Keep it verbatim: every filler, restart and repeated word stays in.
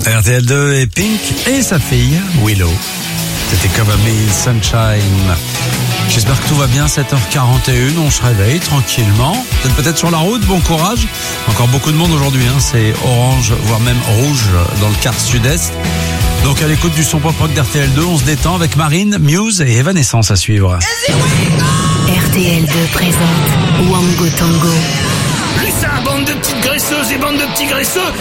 R T L deux et Pink et sa fille Willow. C'était Cover Me Sunshine. J'espère que tout va bien, sept heures quarante et une, on se réveille tranquillement. Vous êtes peut-être sur la route, bon courage. Encore beaucoup de monde aujourd'hui, hein. C'est orange, voire même rouge dans le quart sud-est. Donc à l'écoute du son pop rock d'R T L deux, on se détend avec Marine, Muse et Evanescence à suivre. R T L deux présente Wango Tango. Lui ça, bande de petites graisseuses et bande de petits graisseux,